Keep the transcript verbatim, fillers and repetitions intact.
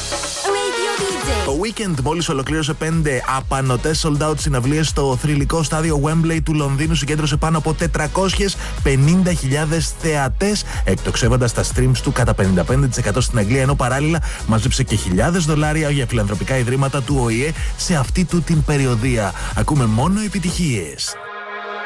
Το Weekend μόλις ολοκλήρωσε πέντε απανωτές sold out συναυλίες στο θρυλικό στάδιο Wembley του Λονδίνου. Συγκέντρωσε πάνω από τετρακόσιες πενήντα χιλιάδες θεατές, εκτοξεύοντας τα streams του κατά πενήντα πέντε τοις εκατό στην Αγγλία, ενώ παράλληλα μάζεψε και χιλιάδες δολάρια για φιλανθρωπικά ιδρύματα του Ο Η Ε σε αυτή του την περιοδία. Ακούμε μόνο επιτυχίες.